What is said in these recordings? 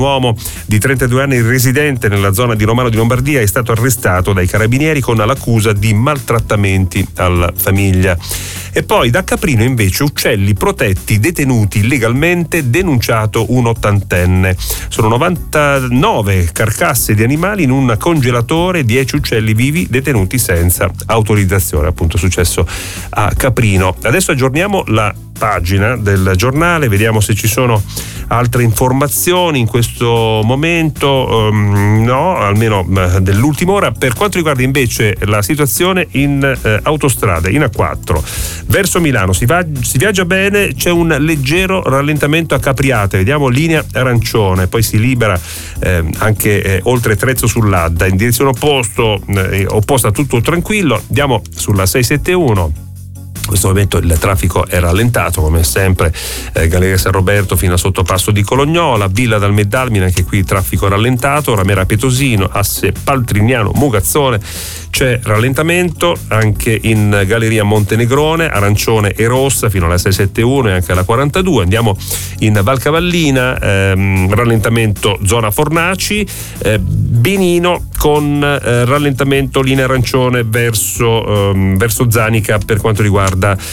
uomo di 32 anni residente nella zona di Romano di Lombardia è stato arrestato dai carabinieri con l'accusa di maltrattamenti alla famiglia. E poi da Caprino invece uccelli protetti detenuti illegalmente, denunciato un ottantenne. Sono 99 carcasse di animali in un congelatore, 10 uccelli vivi detenuti senza autorizzazione, appunto successo a Caprino. Adesso aggiorniamo la pagina del giornale, vediamo se ci sono altre informazioni in questo momento. No, almeno dell'ultima ora. Per quanto riguarda invece la situazione in autostrada, in A4 verso Milano si viaggia bene, c'è un leggero rallentamento a Capriate, vediamo linea arancione, poi si libera anche oltre Trezzo sull'Adda in direzione opposta, tutto tranquillo. Andiamo sulla 671. In questo momento il traffico è rallentato come sempre, Galleria San Roberto fino a Sottopasso di Colognola, Villa dal Meddalmine, anche qui traffico rallentato, Ramera Petosino, asse Paltrignano Mugazzone, c'è rallentamento anche in Galleria Montenegrone, arancione e rossa fino alla 671 e anche alla 42. Andiamo in Valcavallina, rallentamento zona Fornaci, Benino con rallentamento linea arancione verso Zanica per quanto riguarda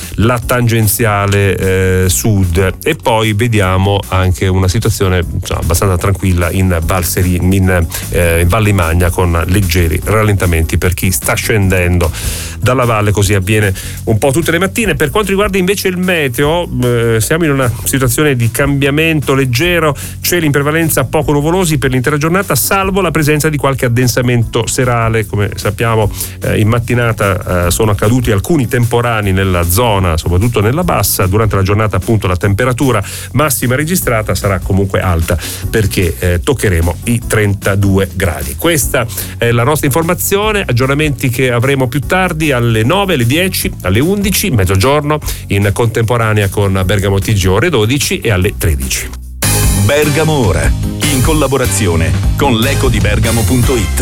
la tangenziale sud, e poi vediamo anche una situazione abbastanza tranquilla in Valle Magna con leggeri rallentamenti per chi sta scendendo dalla valle, così avviene un po' tutte le mattine. Per quanto riguarda invece il meteo, siamo in una situazione di cambiamento leggero, cieli in prevalenza poco nuvolosi per l'intera giornata, salvo la presenza di qualche addensamento serale. Come sappiamo in mattinata sono accaduti alcuni temporani nella zona, soprattutto nella bassa. Durante la giornata appunto la temperatura massima registrata sarà comunque alta perché toccheremo i 32 gradi. Questa è la nostra informazione, aggiornamenti che avremo più tardi alle 9, alle 10, alle 11, mezzogiorno in contemporanea con Bergamo TG ore 12 e alle 13. Bergamo Ora, in collaborazione con l'ecodibergamo.it.